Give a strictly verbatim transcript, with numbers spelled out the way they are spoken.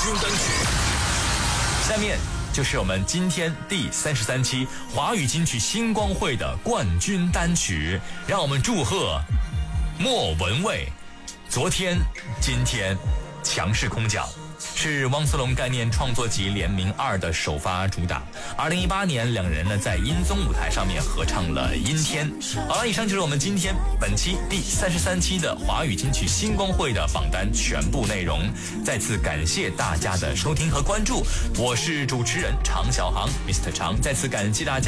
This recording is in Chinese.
军单曲。下面就是我们今天第三十三期华语金曲星光会的冠军单曲，让我们祝贺莫文蔚。昨天、今天，强势空降。是汪苏泷概念创作集联名二的首发主打。二零一八年，两人呢在音综舞台上面合唱了《阴天》。好了，以上就是我们今天本期第三十三期的华语金曲星光会的榜单全部内容。再次感谢大家的收听和关注，我是主持人常小航 ，Mister 常，再次感谢大家。